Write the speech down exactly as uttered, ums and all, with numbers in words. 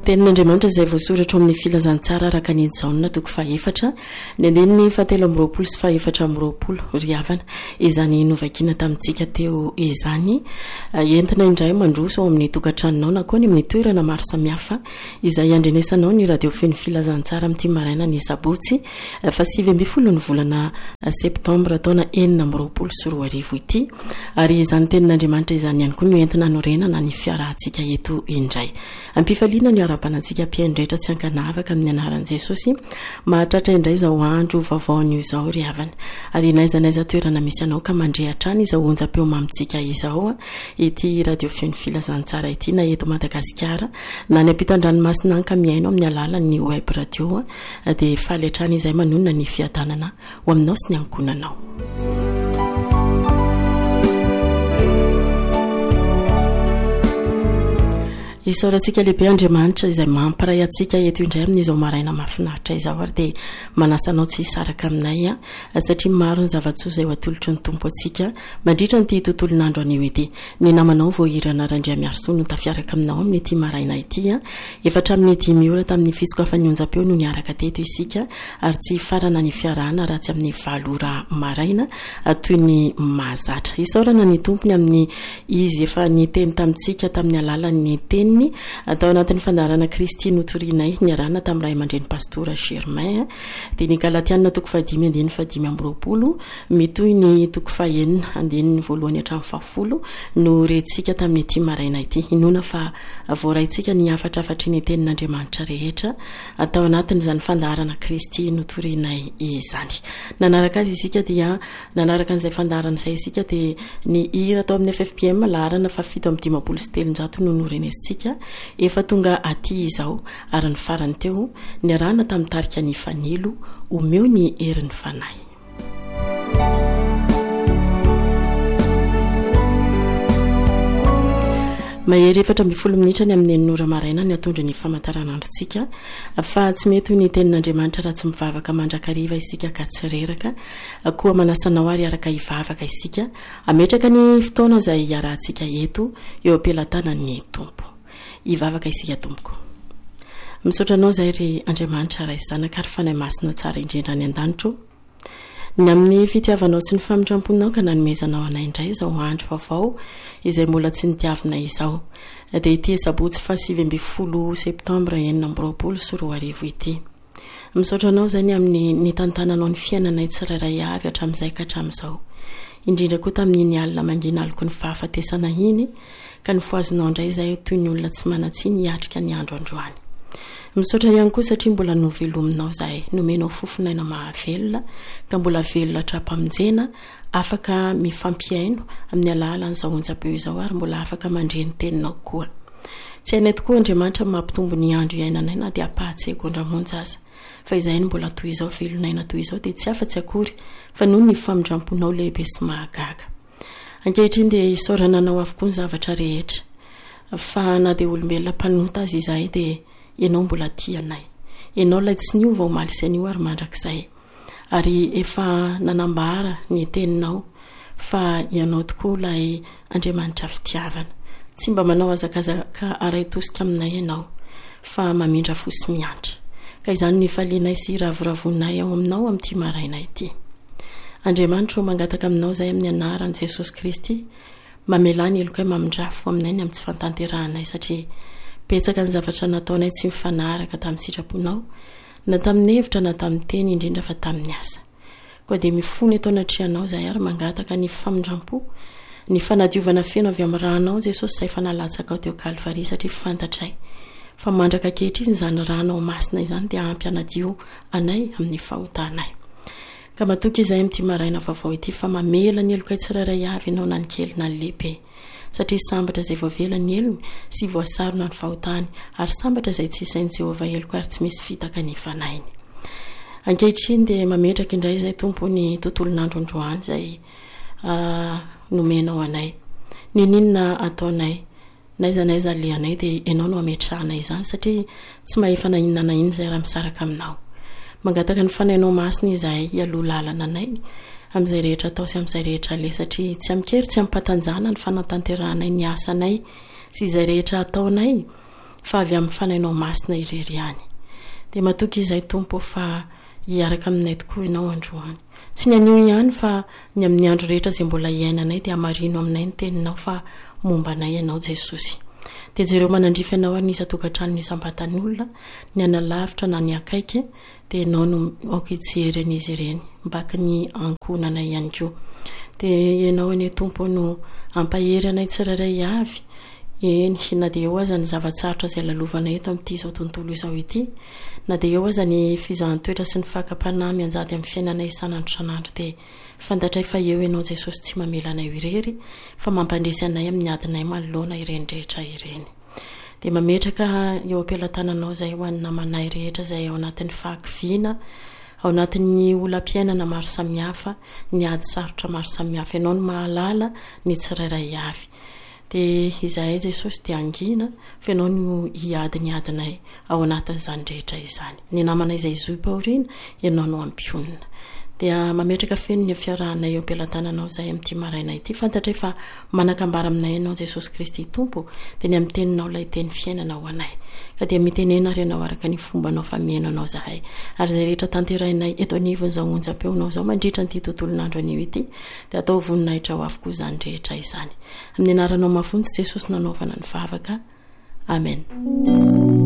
tenin'andriamanitra izay voasoratra amin'ny filazantsara araka ny jaona toko faefatra ny andininy fatelo amroapolo sy faefatra amroapolo riavana izany novakina tamintsika teo izany entina indray mandroso ao amin'ny tokantranonao na koa ny amin'ny toerana maro samihafa izay andrenesanao ny radio feny filazantsara amin'ity maraina ny sabotsy fa sivy amby folo ny volana septambra taona enina amroapolo sy roa arivo ity ary izany tenin'andriamanitra izany ihany koa no entina norenana ny fiarahantsika eto indray ampifaliana ny arapanantsika mpiaindrehetra tsy ankanavaka amin'ny anaran'i Jesosy mahatratra indray izao andro vaovaony izao ry havana ary naizanaiza toerana misy anao ka mandrehatra any izao onjam-peo mamintsika izao ity radio feny filazantsara ity na eto Madagasikara na ny ampitan-dranomasina any ka miaino amin'ny alalan'ny web radio dia faly hatrany izay manonona ny fiadanana ho aminao sy ny ankonanao. Isaorantsika lehibe Andriamanitra izay mamparay antsika eto indray amin'izao maraina mahafinaritra izao ary dia manasanao tsy hisaraka aminay satria maro ny zava-tsoa izay ho atolotry ny tompo antsika mandritra nyity tontolon'andro anio ity ny namanao voahirana randria miarsoa no tafiaraka aminao amin'ny ity maraina ity efatra amin'ny dimy ora tamin'ny fisokafan'ny onjam-peo no niaraka teto isika ary tsy farana ny fiarahana raha tsy amin'ny valo ora maraina toy ny mahazatra isaorana ny tompony amin'ny izy efa ny teny tamintsika tamin'ny alalan'ny teny atao anatin'ny fandarana Kristine Otorinay niarana tamin'ny ray aman-dreny pastora Germain dia ny Galatiana toko fahadimy andiny fahadimy amroapolo mitoy ny toko fahenina andiny voalohany hatramin'ny fahafolo no rentsika tamin'ity maraina ity inona fa voaraintsika ny afatrafatry ny tenin'Andriamanitra rehetra atao anatin'izany fandarana Kristine Otorinay izany nanaraka azy isika dia nanaraka an'izay fandarana izay isika dia ny hira atao amin'ny F F P M laharana fafito amby dimapolo sy telonjato no norenesitsika efa tonga aty izao ary ny farany teo ny arana tamin'ny tarika ny fanilo omeo ny herin'ny fanahy. Mahery efatra amby folo minitra ny amin'ny enina ora maraina ny atondra ny famantaranandrotsika fa tsy mety ny tenin'Andriamanitra raha tsy mivavaka mandrakariva isika ka tsy reraka koa manasanao ary araka hivavaka isika ametraka ny fotoana izay iarahantsika eto eo ampelantanan'ny tompo hivavaka isika tompoko misaotra anao izay ry Andriamanitra raha izanaka ary fanahy masina tsara indrindra ny an-danitro ny amin'ny fitiavanao sy ny famindramponao ka nanomezanao anay indray izao andro vaovao izay mbola tsy nitiavina izao dia ity sabotsy fa sivy amby folo septambra enina amroapolo sy roa arivo ity misaotra anao izany amin'ny ny tantananao ny fiainanay tsirairay avy hatramin'izay ka hatramin'izao indrindra koa tamin'iny alina mangina aliko ny fahafatesana iny ka ny foazinao indray izay toy ny olona tsy manatsiny hiatrika ny andro androany misaotra ihany koa satria mbola novelominao izahay nomenao fofinaina mahavelona ka mbola velona hatrapamonjena afaka mifampiaino amin'ny alalan'izao onjam-peo izao ary mbola afaka mandreny teninao koa tsy hainay tokoa Andriamanitra mampitombo ny andro iainanay na dia apahatseko andramonjy aza fa izay ny mbola toy izao velonaina toy izao dia tsy afa-tsy akory fa noho ny famindramponao lehibe sy mahagaga ankehitriny dia isaorana anao avokoa ny zavatra rehetra fa na dia olombelona mpanota azy izahay dia ianao mbola tianay ianao ilay tsy niova omaly sy anio ary mandrakizay ary efa nanambara ny teninao fa ianao tokoa ilay Andriamanitra fitiavana tsy mba manao azakazaka araitosika aminay ianao fa mamindra fosy miantra ka izany ny falianay sy ravoravonay ao aminao amin'ity maraina ity Andriamanitra mangataka aminao izay amin'ny anaran'i Jesosy Kristy mamelany eloko hoe mamindrafo aminay ny amin'ny tsy fantanterahanay satria petsaka ny zavatra nataonay tsy mifanaraka tamin'ny sitraponao na tamin'ny hevitra na tamin'ny teny indrindra fa tamin'ny asa koa dia mifony eto anatrianao izay ary mangataka ny famindrampo ny fanadiovana feno avy amin'ny ranao Jesosy izay fanalatsaka ao teo Kalvaria satria fantatray fa mandraka ankehitriny izany ranao masina izany dia ampy anadio anay amin'ny fahotanay ka matoky izay amin'ity maraina vaovao ity fa mamela ny elokay tsirairay avy ianao na ny kely na ny lehibe satria sambatra izay voavela ny elony sy voasarona ny fahotany ary sambatra izay tsy isain'i Jehovah eloko ary tsy misy fitaka ny fanainy ankehitriny dia mametraka indray izay tompo ny tontolon'andro androany izay nomenao anay nininona ataonay naizanaiza lehanay dia ianao no ametrahanay izany satria tsy mahefa na inona na iny izay raha misaraka aminao mangataka ny fanainao masina izahay hialoha lalana anay amin'izay rehetra atao sy amin'izay rehetra le satria tsy amikery tsy ampatanjana ny fanatanteranay ny asanay sy izay rehetra ataonay fa avy amin'ny fanainao masina irery ihany. Dia matoky izay tompo fa hiaraka aminay tokoa ianao androany. Tsy ny anio ihany fa ny amin'ny andro rehetra izay mbola iainanay dia hamarino aminay ny teninao fa momba anay ianao Jesosy. Dia jereo manandrify ianao ary nisa tokantrano ny sambatany olona ny analavitra na ny akaiky dia ianao no aoka hijery an'izy ireny mbaka ny ankonanay ihany koa. Dia ianao anie tompo no ampahery anay tsirairay avy. Eny na dia eo aza ny zavatsarotra izay lalovanay eto amin'ity izao tontolo izao ity, na dia eo aza ny fizahan-toetra sy ny fakapanahy mianjady amin'ny fiainanay isan'andro isan'andro dia fantatray fa eo ianao Jesosy tsy mamela anay irery fa mampandresy anay amin'ny adinay manoloana ireny rehetra ireny. Dia mametraka eo am-pelantananao izay ho an'ny namanay rehetra izay ao anatin'ny fahakiviana, ao anatin'ny olam-piainana maro samihafa, ny ady sarotra maro samihafa, ianao no mahalala ny tsirairay avy. Dia izahay Jesosy dia angina fa ianao no hiady ny adinay ao anatin'izany rehetra izany. Ny namanay izay izohy paoriana, ianao no ampionina. Dia mametraka feno ny fiarahanay eo am-pelantananao izay amin'ity maraina ity. Fantatray fa manakambara aminay ianao Jesosy Kristy tompo dia ny amin'ny teninao ilay teny fiainana ho anay. Ka dia mitenena ary ianao araka ny fombanao fa miainanao zahay. Ary izay rehetra tanterainay eto anivon'izao onjam-peonao izao mandritra n'ity tontolon'andro anio ity dia atao voninahitra ho avokoa izany rehetra izany. Amin'ny anaranao mafontsy Jesosy nanaovana ny vavaka. Amen.